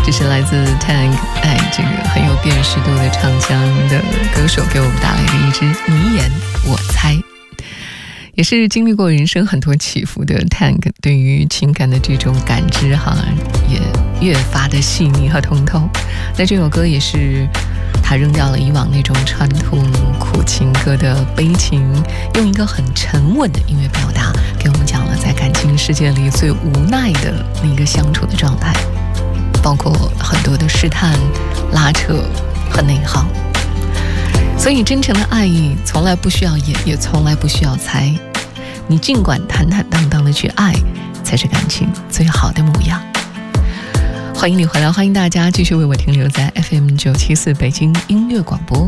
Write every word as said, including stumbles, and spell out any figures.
这是来自 Tank 哎，这个很有辨识度的唱腔的歌手给我们带来的一支你演我猜。也是经历过人生很多起伏的 Tank， 对于情感的这种感知哈，也越发的细腻和通透。那这首歌也是他扔掉了以往那种传统苦情歌的悲情，用一个很沉稳的音乐表达，给我们讲了在感情世界里最无奈的那个相处的状态，包括很多的试探、拉扯和内耗。所以真诚的爱意从来不需要演，也从来不需要猜，你尽管坦坦荡荡的去爱，才是感情最好的模样。欢迎你回来，欢迎大家继续为我停留在 F M 九七四北京音乐广播。